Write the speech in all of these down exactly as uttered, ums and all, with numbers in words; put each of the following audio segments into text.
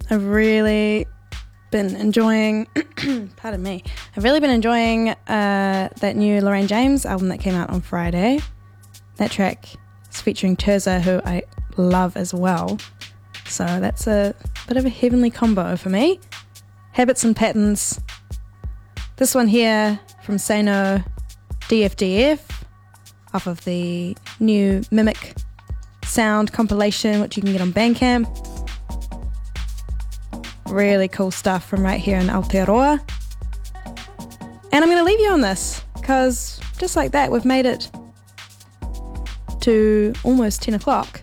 I've really been enjoying, pardon me, I've really been enjoying uh, that new Lorraine James album that came out on Friday. That track is featuring Terza, who I love as well. So that's a bit of a heavenly combo for me. Habits and Patterns. This one here from Sano, D F D F, off of the new Mimic Sound compilation, which you can get on Bandcamp. Really cool stuff from right here in Aotearoa. And I'm going to leave you on this, because just like that, we've made it to almost ten o'clock.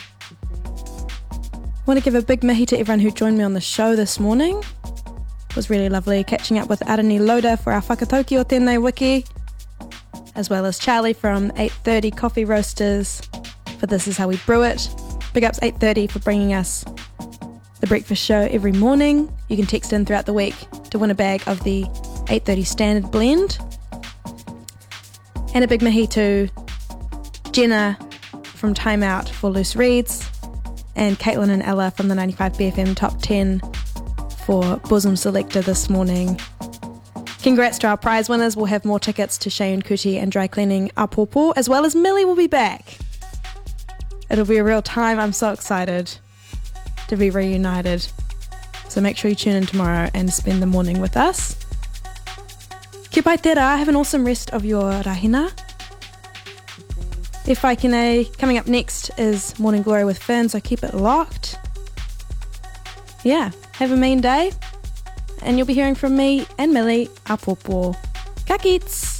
I want to give a big mihi to everyone who joined me on the show this morning. It was really lovely catching up with Arani Loda for our Whakatauki o Tēnei Wiki, as well as Charlie from eight thirty Coffee Roasters for This Is How We Brew It. Big ups eight thirty for bringing us the breakfast show every morning. You can text in throughout the week to win a bag of the eight thirty Standard Blend. And a big mihi to Jenna from Time Out for Loose Reads, and Caitlin and Ella from the ninety-five B F M Top ten for Bosom Selector this morning. Congrats to our prize winners. We'll have more tickets to Shayun Kuti and Dry Cleaning Apopo, as well as Millie will be back. It'll be a real time. I'm so excited to be reunited. So make sure you tune in tomorrow and spend the morning with us. Kia pai tērā, have an awesome rest of your rahina. E whaikine, coming up next is Morning Glory with Fern, so keep it locked. Yeah, have a mean day, and you'll be hearing from me and Millie, Apopo. Ka kits!